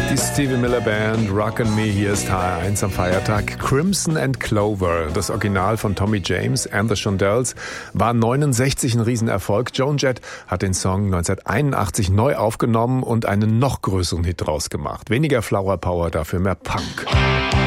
Die Stevie Miller Band, Rockin' Me, hier ist HR1 am Feiertag. Crimson and Clover, das Original von Tommy James and the Shondells, war 69 ein Riesenerfolg. Joan Jett hat den Song 1981 neu aufgenommen und einen noch größeren Hit draus gemacht. Weniger Flower Power, dafür mehr Punk.